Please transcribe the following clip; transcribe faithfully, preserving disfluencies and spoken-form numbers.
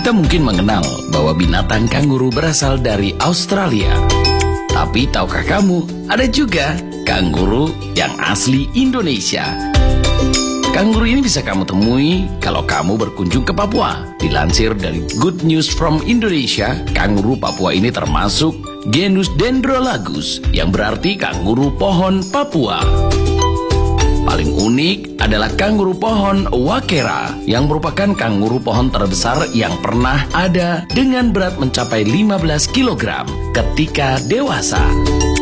Kita mungkin mengenal bahwa binatang kanguru berasal dari Australia. Tapi tahukah kamu, ada juga kanguru yang asli Indonesia. Kanguru ini bisa kamu temui kalau kamu berkunjung ke Papua. Dilansir dari Good News from Indonesia, kanguru Papua ini termasuk genus Dendrolagus, yang berarti kanguru pohon Papua. Paling unik adalah kanguru pohon Wakera, yang merupakan kanguru pohon terbesar yang pernah ada dengan berat mencapai lima belas kilogram ketika dewasa.